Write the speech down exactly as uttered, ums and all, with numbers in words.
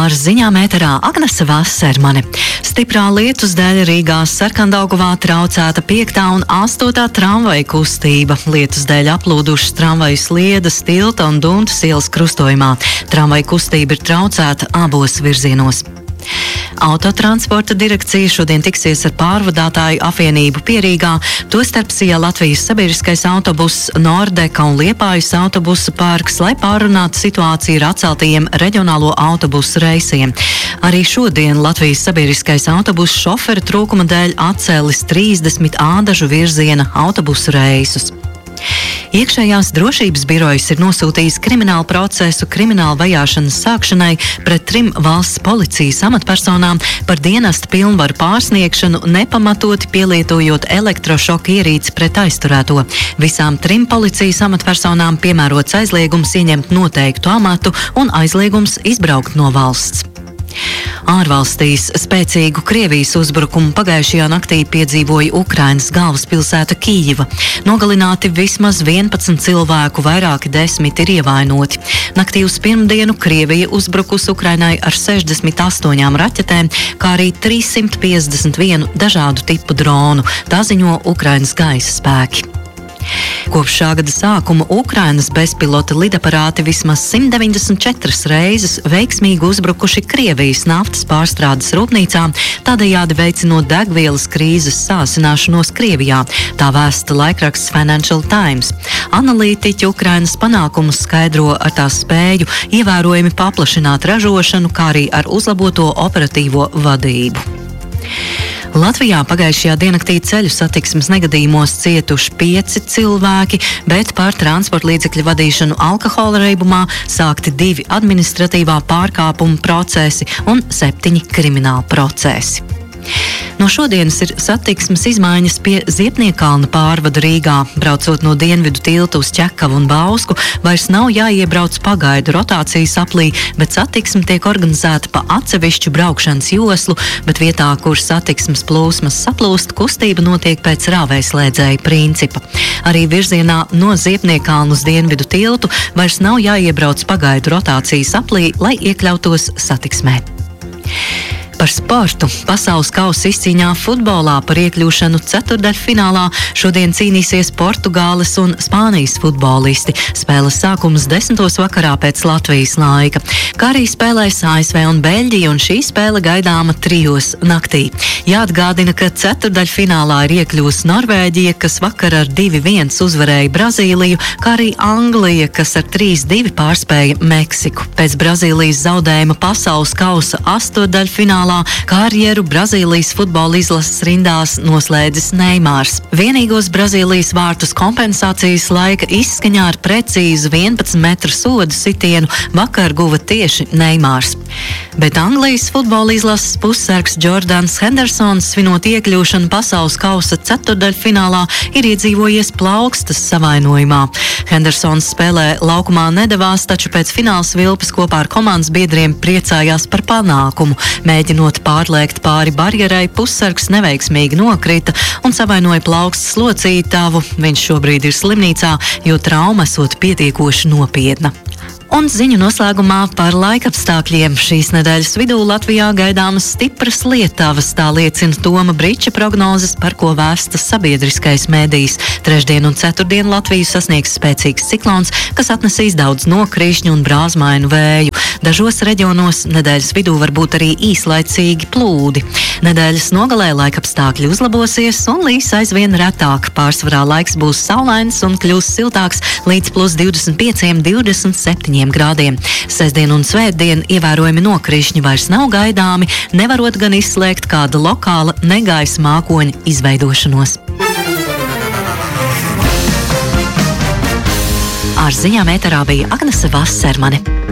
Ar ziņām ēterā Agnese Vasermane. Stiprā lietus dēļ Rīgā Sarkandaugavā traucēta piektā un astotā tramvaja kustība. Lietus dēļ aplūdušas tramvaju sliedes Tilta un Duntas ielas krustojumā. Tramvaju kustība ir traucēta abos virzienos. Autotransporta direkcija šodien tiksies ar pārvadātāju apvienību Pierīgā, tostarp Sija Latvijas sabiedriskais autobuss, Nordeka un Liepājas autobusu parks, lai pārunātu situāciju ar atceltajiem reģionālo autobusu reisiem. Arī šodien Latvijas sabiedriskais autobusu šoferi trūkuma dēļ atcēlis trīsdesmit ādažu virziena autobusu reisus. Iekšējās drošības birojas ir nosūtījis kriminālu procesu kriminālu vajāšanas sākšanai pret trim valsts policijas amatpersonām par dienesta pilnvaru pārsniegšanu, nepamatoti pielietojot elektrošoka ierīci pret aizturēto. Visām trim policijas amatpersonām piemērots aizliegums ieņemt noteiktu amatu un aizliegums izbraukt no valsts. Ārvalstīs spēcīgu Krievijas uzbrukumu pagājušajā naktī piedzīvoja Ukrainas galvaspilsēta Kijiva. Nogalināti vismaz vienpadsmit cilvēku, vairāki desmit ir ievainoti. Naktī uz pirmdienu Krievija uzbrukusi Ukrainai ar sešdesmit astoņām raķetēm, kā arī trīssimt piecdesmit vienu dažādu tipu dronu, tā ziņo Ukrainas gaisa spēki. Kopš šā gada sākuma Ukrainas bezpilota lidaparāti vismaz simt deviņdesmit četras reizes veiksmīgi uzbrukuši Krievijas naftas pārstrādes rūpnīcām, tādējādi veicinot degvielas krīzes sāsināšanos Krievijā, tā vēsta laikraksts Financial Times. Analītiķi Ukrainas panākumus skaidro ar tās spēju ievērojami paplašināt ražošanu, kā arī ar uzlaboto operatīvo vadību. Latvijā pagājušajā diennaktī ceļu satiksmes negadījumos cietuši pieci cilvēki, bet par transporta līdzekļu vadīšanu alkohola reibumā sākti divi administratīvā pārkāpuma procesi un septiņi krimināli procesi. No šodienas ir satiksmes izmaiņas pie Ziepniekalna pārvada Rīgā. Braucot no Dienvidu tilta uz Ķekavu un Bausku, vairs nav jāiebrauc pagaidu rotācijas aplī, bet satiksme tiek organizēta pa atsevišķu braukšanas joslu, bet vietā, kur satiksmes plūsmas saplūst, kustība notiek pēc rāvējslēdzēja principa. Arī virzienā no Ziepniekalna uz Dienvidu tiltu vairs nav jāiebrauc pagaidu rotācijas aplī, lai iekļautos satiksmē. Par sportu. Pasaules kausa izcīņā futbolā par iekļūšanu ceturdaļfinālā šodien cīnīsies Portugāles un Spānijas futbolisti. Spēles sākums desmitos vakarā pēc Latvijas laika. Kā arī spēlēs A S V un Beļģija, un šī spēle gaidāma trijos naktī. Jāatgādina, ka ceturdaļfinālā ir iekļūs Norvēģija, kas vakar ar divi viens uzvarēja Brazīliju, kā arī Anglija, kas ar trīs divi pārspēja Meksiku. Pēc Brazīlijas zaudējuma pasaules kausa astotdaļfinālā karjeru Brazīlijas futbola izlases rindās noslēdzis Neimārs. Vienīgos Brazīlijas vārtus kompensācijas laika izskaņā ar precīzu vienpadsmit metru sodu sitienu vakar guva tieši Neimārs. Bet Anglijas futbola izlases pussargs Jordans Hendersons, svinot iekļūšanu pasaules kausa ceturdaļfinālā, ir iedzīvojies plaukstas savainojumā. Hendersons spēlē laukumā nedavās, taču pēc fināls vilpas kopā ar komandas biedriem priecājās par panākumu. Mēģinot pārliekt pāri barjerai, pussargs neveiksmīgi nokrita un savainoja plaukstas locītavu. Viņš šobrīd ir slimnīcā, jo trauma esot pietiekoši nopietna. Un ziņu noslēgumā par laikapstākļiem. Šīs nedēļas vidū Latvijā gaidāmas stipras lietavas, tā liecina Toma Briča prognozes, par ko vēstas sabiedriskais mēdījis. Trešdien un ceturtdien Latviju sasniegs spēcīgs ciklons, kas atnesīs daudz nokrišņu un brāzmainu vēju. Dažos reģionos nedēļas vidū var būt arī īslaicīgi plūdi. Nedēļas nogalē laikapstākļi uzlabosies un līs aizvien retāk. Pārsvarā laiks būs saulains un kļūs siltāks līdz plus divdesmit pieciem - divdesmit septiņiem grādiem. Sestdien un svētdien ievērojami nokrišņi vairs nav gaidāmi, nevarot gan izslēgt kāda lokāla negaisa mākoņa izveidošanos. Ar ziņām ēterā bija Agnese Vasermane.